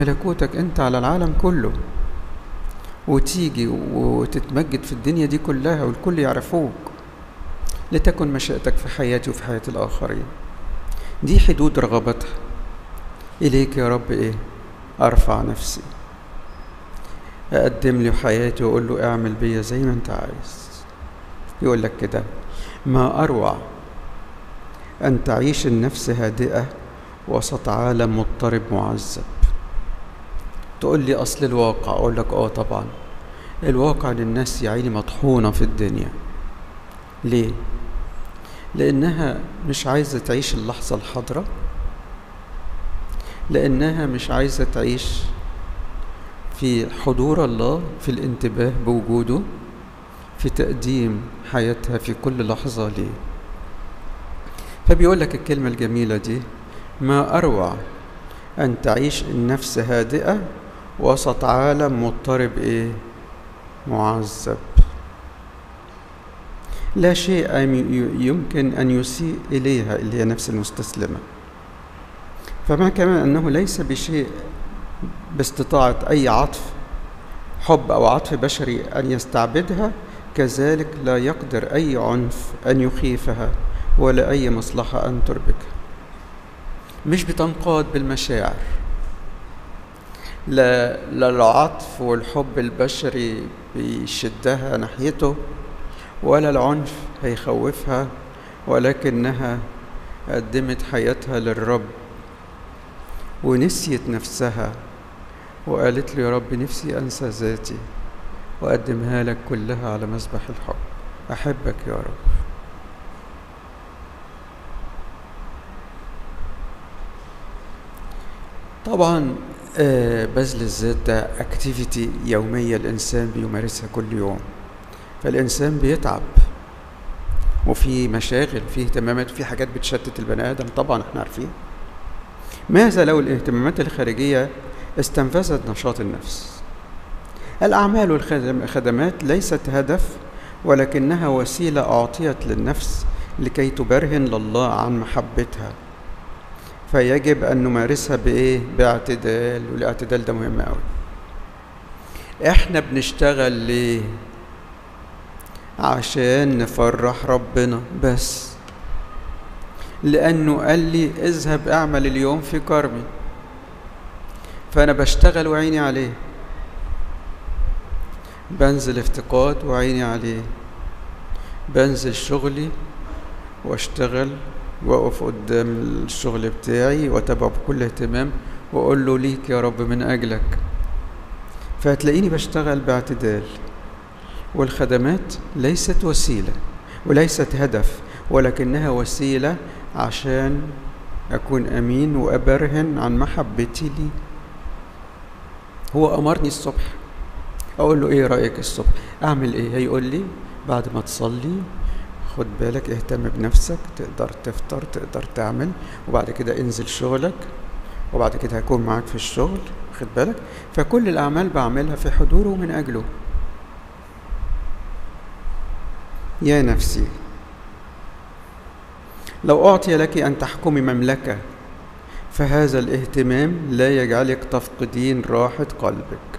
ملكوتك أنت على العالم كله، وتيجي وتتمجد في الدنيا دي كلها والكل يعرفوك. لتكن مشيئتك في حياتي وفي حياة الآخرين. دي حدود رغبتها. إليك يا رب أرفع نفسي، أقدم له حياتي وأقول له اعمل بيا زي ما أنت عايز. يقول لك كده: ما أروع أن تعيش النفس هادئة وسط عالم مضطرب معذب. تقول لي أصل الواقع، أقول لك طبعا الواقع للناس يا عيني مطحونة في الدنيا. ليه؟ لأنها مش عايزة تعيش اللحظة الحاضرة، لأنها مش عايزة تعيش في حضور الله، في الانتباه بوجوده، في تقديم حياتها في كل لحظة ليه. فبيقول لك الكلمة الجميلة دي: ما أروع أن تعيش النفس هادئة وسط عالم مضطرب معذب. لا شيء يمكن أن يسيء إليها اللي هي نفس المستسلمة. فما كمان أنه ليس بشيء باستطاعة أي عطف حب أو عطف بشري أن يستعبدها، كذلك لا يقدر أي عنف أن يخيفها ولا أي مصلحة أن تربكها. مش بتنقاد بالمشاعر، لا العطف والحب البشري بيشدها ناحيته، ولا العنف هيخوفها، ولكنها قدمت حياتها للرب ونسيت نفسها وقالت له: يا رب نفسي أنسى ذاتي وأقدمها لك كلها على مذبح الحب. أحبك يا رب. طبعا بذل الذات ده اكتيفيتي يومية الإنسان بيمارسها كل يوم، فالإنسان بيتعب وفي مشاغل، في اهتمامات، في حاجات بتشتت البني آدم. طبعا احنا عارفين. ماذا لو الاهتمامات الخارجية استنفذت نشاط النفس؟ الأعمال والخدمات ليست هدف، ولكنها وسيلة أعطيت للنفس لكي تبرهن لله عن محبتها، فيجب أن نمارسها باعتدال. والاعتدال ده مهم أوي. احنا بنشتغل ليه؟ عشان نفرح ربنا بس، لأنه قال لي اذهب اعمل اليوم في كرمي، فأنا بشتغل وعيني عليه، بنزل افتقاد وعيني عليه، بنزل شغلي واشتغل واقف قدام الشغل بتاعي واتابعه بكل اهتمام واقول له: ليك يا رب من اجلك. فهتلاقيني بشتغل باعتدال. والخدمات ليست وسيلة وليست هدف، ولكنها وسيلة عشان اكون امين وابرهن عن محبتي لي. هو امرني الصبح، اقول له: ايه رأيك الصبح اعمل ايه؟ هيقول لي: بعد ما تصلي خد بالك، اهتم بنفسك، تقدر تفطر، تقدر تعمل، وبعد كده انزل شغلك، وبعد كده هكون معاك في الشغل، خد بالك. فكل الأعمال بعملها في حضوره ومن أجله. يا نفسي، لو أعطي لك أن تحكمي مملكة، فهذا الاهتمام لا يجعلك تفقدين راحة قلبك.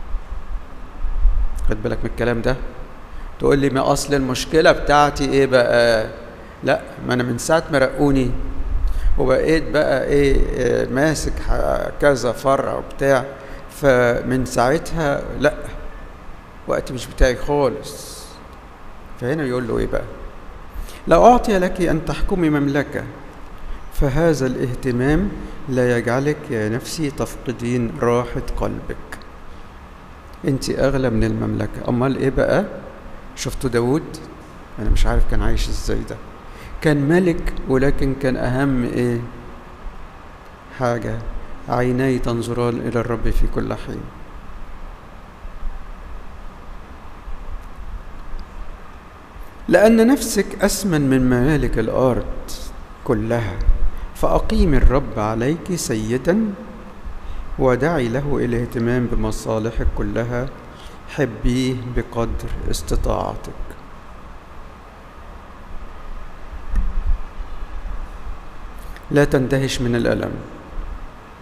خد بالك من الكلام ده. تقول لي: ما أصل المشكلة بتاعتي إيه بقى؟ لا، ما أنا من ساعة ما رقوني وبقيت بقى ماسك كذا فرع وبتاع، فمن ساعتها لا، وقت مش بتاعي خالص. فهنا يقول له بقى: لو أعطي لك أن تحكمي مملكة، فهذا الاهتمام لا يجعلك يا نفسي تفقدين راحة قلبك. انت أغلى من المملكة. أمال بقى؟ شفتوا داود؟ أنا مش عارف كان عايش إزاي. ده كان ملك، ولكن كان أهم حاجة: عيناي تنظران إلى الرب في كل حين. لأن نفسك أثمن من ممالك الأرض كلها، فأقيم الرب عليك سيدا ودعي له الاهتمام بمصالحك كلها، حبيه بقدر استطاعتك. لا تندهش من الألم،